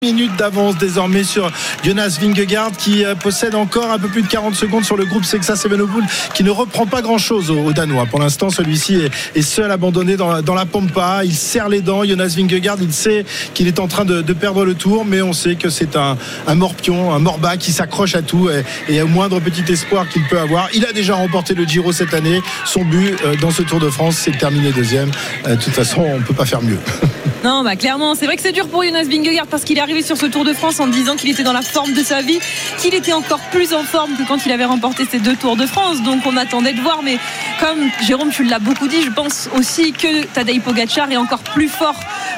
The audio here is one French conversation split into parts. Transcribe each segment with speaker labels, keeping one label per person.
Speaker 1: Minutes d'avance désormais sur Jonas Vingegaard qui possède encore un peu plus de 40 secondes sur le groupe Sexa Evenepoel qui ne reprend pas grand chose aux Danois. Pour l'instant, celui-ci est seul abandonné dans la Pampa. Il serre les dents. Jonas Vingegaard, il sait qu'il est en train de perdre le tour, mais on sait que c'est un morpion, un morbat qui s'accroche à tout et au moindre petit espoir qu'il peut avoir. Il a déjà remporté le Giro cette année. Son but dans ce Tour de France, c'est de terminer deuxième. De toute façon, on ne peut pas faire mieux.
Speaker 2: Non, clairement, c'est vrai que c'est dur pour Jonas Vingegaard parce qu'il est arrivé sur ce Tour de France en disant qu'il était dans la forme de sa vie, qu'il était encore plus en forme que quand il avait remporté ses 2 Tours de France. Donc on attendait de voir, mais comme Jérôme, tu l'as beaucoup dit, je pense aussi que Tadej Pogačar est encore plus fort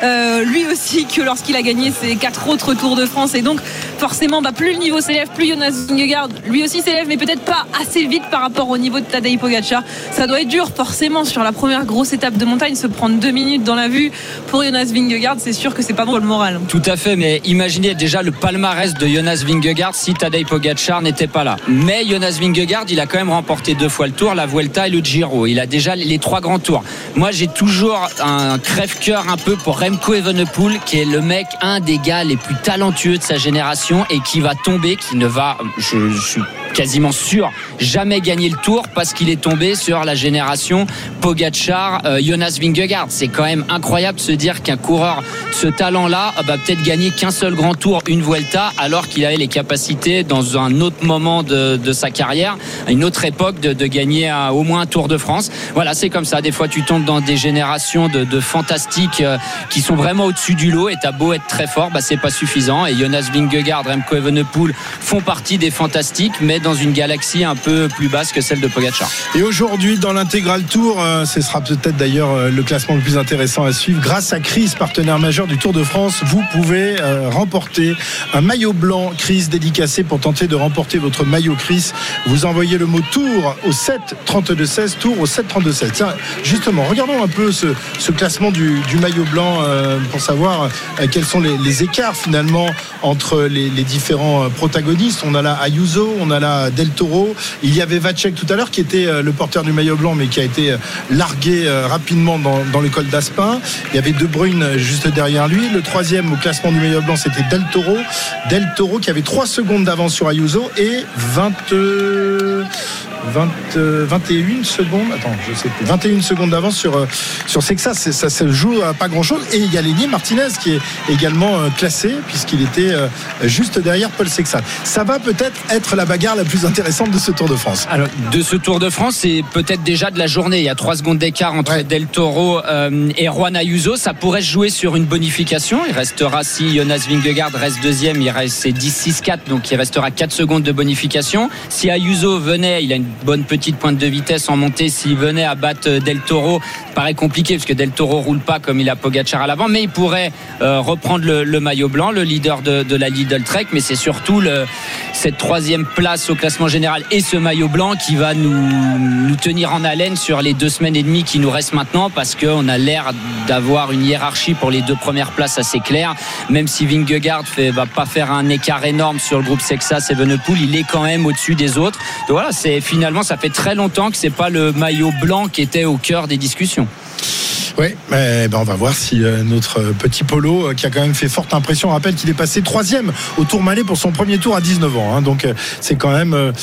Speaker 2: lui aussi que lorsqu'il a gagné ses 4 autres Tours de France. Et donc forcément, plus le niveau s'élève, plus Jonas Vingegaard lui aussi s'élève, mais peut-être pas assez vite par rapport au niveau de Tadej Pogačar. Ça doit être dur forcément sur la première grosse étape de montagne, se prendre 2 minutes dans la vue pour Jonas Vingegaard, c'est sûr que c'est pas bon pour le moral.
Speaker 3: Tout à fait, mais imaginez déjà le palmarès de Jonas Vingegaard si Tadej Pogačar n'était pas là. Mais Jonas Vingegaard, il a quand même remporté 2 fois le Tour, la Vuelta et le Giro. Il a déjà les 3 grands tours. Moi, j'ai toujours un crève-cœur un peu pour Remco Evenepoel, qui est le mec, un des gars les plus talentueux de sa génération et qui va tomber, qui ne va, je suis quasiment sûr, jamais gagner le Tour parce qu'il est tombé sur la génération Pogačar, Jonas Vingegaard. C'est quand même incroyable de se dire qu'un coureur de ce talent-là va peut-être gagner qu'un seul grand tour, une Vuelta, alors qu'il avait les capacités dans un autre moment de sa carrière, à une autre époque, de gagner au moins un Tour de France. Voilà, c'est comme ça. Des fois, tu tombes dans des générations de fantastiques qui sont vraiment au-dessus du lot et t'as beau être très fort, c'est pas suffisant. Et Jonas Vingegaard, Remco Evenepoel font partie des fantastiques, mais dans une galaxie un peu plus basse que celle de Pogačar.
Speaker 1: Et aujourd'hui, dans l'intégral Tour, ce sera peut-être d'ailleurs le classement le plus intéressant à suivre. Grâce à Chris, partenaire majeur du Tour de France, vous pouvez remporter un maillot blanc Chris dédicacé. Pour tenter de remporter votre maillot Chris, vous envoyez le mot Tour au 7 32 16, Tour au 7 32 16. Tiens, justement, regardons un peu ce classement du maillot blanc pour savoir quels sont les écarts finalement entre les différents protagonistes. On a là Ayuso, on a là Del Toro, il y avait Vacek tout à l'heure qui était le porteur du maillot blanc mais qui a été largué rapidement dans le col d'Aspin. Il y avait De Bruyne juste derrière lui. Le troisième au classement du maillot blanc, c'était Del Toro qui avait 3 secondes d'avance sur Ayuso et 21 secondes, je sais plus, 21 secondes d'avance sur Sexa. Ça se joue à pas grand chose. Et il y a Lenny Martinez qui est également classé puisqu'il était juste derrière Paul Sexa. Ça va peut-être être la bagarre la plus intéressante de ce Tour de France.
Speaker 3: Alors, de ce Tour de France, c'est peut-être déjà de la journée. Il y a 3 secondes d'écart entre Del Toro et Juan Ayuso. Ça pourrait se jouer sur une bonification. Il restera, si Jonas Vingegaard reste deuxième, c'est 10-6-4, donc il restera 4 secondes de bonification. Si Ayuso venait, il a une bonne petite pointe de vitesse en montée, s'il venait à battre Del Toro, ça paraît compliqué parce que Del Toro roule pas comme il a Pogačar à l'avant, mais il pourrait reprendre le maillot blanc, le leader de la Lidl Trek. Mais c'est surtout cette 3e place au classement général et ce maillot blanc qui va nous tenir en haleine sur les 2 semaines et demie qui nous restent maintenant, parce qu'on a l'air d'avoir une hiérarchie pour les 2 premières places assez claire. Même si Vingegaard va pas faire un écart énorme sur le groupe Sexa Evenepoel, il est quand même au-dessus des autres. Donc voilà, finalement ça fait très longtemps que c'est pas le maillot blanc qui était au cœur des discussions.
Speaker 1: Oui, on va voir si notre petit Polo, qui a quand même fait forte impression, on rappelle qu'il est passé 3e au Tour Malais pour son premier tour à 19 ans. Donc c'est quand même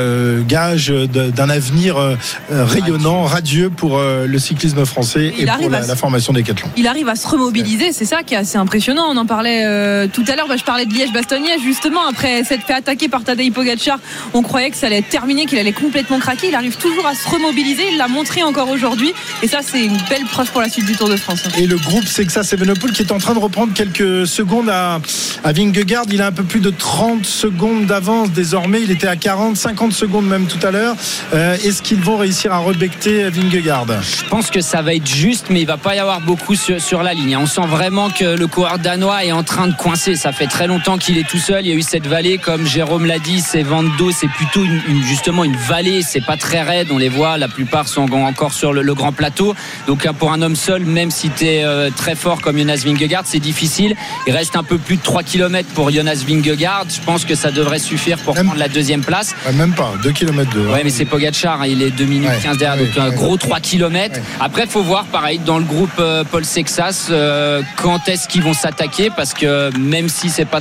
Speaker 1: gage d'un avenir rayonnant, radieux pour le cyclisme français et pour la formation Décathlon.
Speaker 2: Il arrive à se remobiliser, c'est ça qui est assez impressionnant. On en parlait tout à l'heure, je parlais de Liège-Bastogne-Liège justement. Après s'être fait attaquer par Tadej Pogačar, on croyait que ça allait être terminé, qu'il allait complètement craquer. Il arrive toujours à se remobiliser, il l'a montré encore aujourd'hui et ça c'est une belle preuve pour la suite du Tour de France.
Speaker 1: Et le groupe Sexa Evenepoel qui est en train de reprendre quelques secondes à Vingegaard. Il a un peu plus de 30 secondes d'avance désormais. Il était à 50 secondes même tout à l'heure. Est-ce qu'ils vont réussir à rebecter Vingegaard?
Speaker 3: Je pense que ça va être juste, mais il va pas y avoir beaucoup sur la ligne. On sent vraiment que le coureur danois est en train de coincer. Ça fait très longtemps qu'il est tout seul. Il y a eu cette vallée, comme Jérôme l'a dit, c'est Vando, c'est plutôt justement une vallée. C'est pas très raide. On les voit, la plupart sont encore sur le grand plateau. Donc pour un homme seul, même si tu es très fort comme Jonas Vingegaard, c'est difficile. Il reste un peu plus de 3 km pour Jonas Vingegaard. Je pense que ça devrait suffire pour prendre la deuxième place.
Speaker 1: Même pas, 2 km 2.
Speaker 3: Ouais, mais c'est Pogačar, il est 2 minutes 15 derrière, donc un gros 3 km. Après, il faut voir, pareil, dans le groupe Paul Sexas, quand est-ce qu'ils vont s'attaquer, parce que même si c'est pas